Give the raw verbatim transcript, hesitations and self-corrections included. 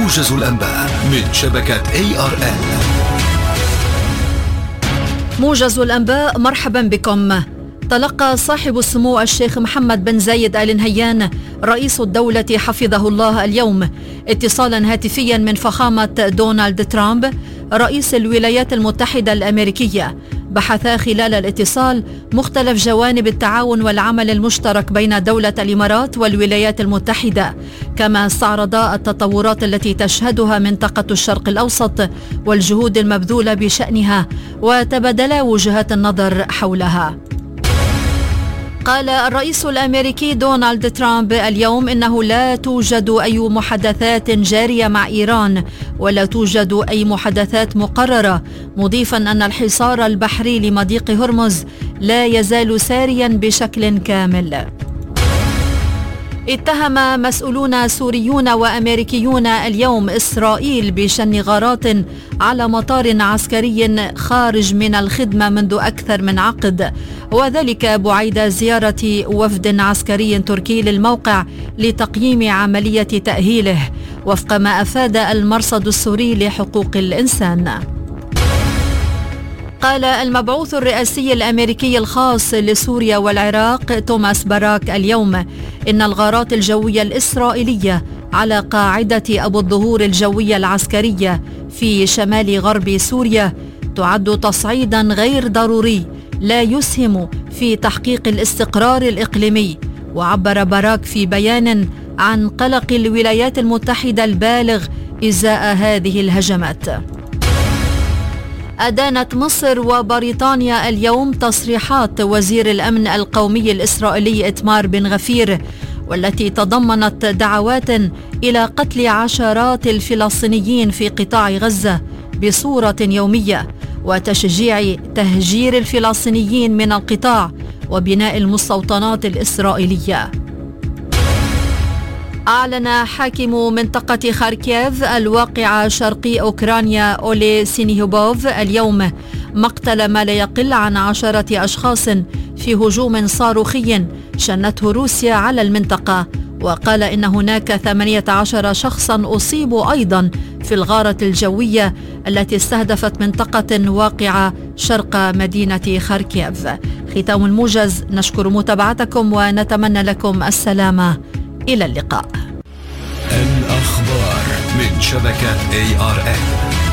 موجز الأنباء من شبكة إيه آر إل. موجز الأنباء، مرحبا بكم. تلقى صاحب السمو الشيخ محمد بن زايد آل نهيان رئيس الدولة حفظه الله اليوم اتصالا هاتفيا من فخامة دونالد ترامب رئيس الولايات المتحدة الأمريكية. بحثا خلال الاتصال مختلف جوانب التعاون والعمل المشترك بين دولة الإمارات والولايات المتحدة، كما استعرضا التطورات التي تشهدها منطقة الشرق الأوسط والجهود المبذولة بشأنها، وتبادلا وجهات النظر حولها. قال الرئيس الأمريكي دونالد ترامب اليوم إنه لا توجد أي محادثات جارية مع إيران ولا توجد أي محادثات مقررة، مضيفا أن الحصار البحري لمضيق هرمز لا يزال ساريا بشكل كامل. اتهم مسؤولون سوريون وأمريكيون اليوم إسرائيل بشن غارات على مطار عسكري خارج من الخدمة منذ أكثر من عقد، وذلك بعيد زيارة وفد عسكري تركي للموقع لتقييم عملية تأهيله، وفق ما أفاد المرصد السوري لحقوق الإنسان. قال المبعوث الرئاسي الأمريكي الخاص لسوريا والعراق توماس باراك اليوم إن الغارات الجوية الإسرائيلية على قاعدة أبو الظهور الجوية العسكرية في شمال غرب سوريا تعد تصعيدا غير ضروري لا يسهم في تحقيق الاستقرار الإقليمي. وعبر باراك في بيان عن قلق الولايات المتحدة البالغ إزاء هذه الهجمات. أدانت مصر وبريطانيا اليوم تصريحات وزير الأمن القومي الإسرائيلي إتمار بن غفير، والتي تضمنت دعوات إلى قتل عشرات الفلسطينيين في قطاع غزة بصورة يومية، وتشجيع تهجير الفلسطينيين من القطاع وبناء المستوطنات الإسرائيلية. أعلن حاكم منطقة خاركيف الواقعة شرقي أوكرانيا أولي سينيهوبوف اليوم مقتل ما لا يقل عن عشرة أشخاص في هجوم صاروخي شنته روسيا على المنطقة، وقال إن هناك ثمانية عشر شخصا أصيبوا أيضا في الغارة الجوية التي استهدفت منطقة واقعة شرق مدينة خاركيف. ختام الموجز، نشكر متابعتكم ونتمنى لكم السلامة. إلى اللقاء. الأخبار من شبكة إيه آر إل.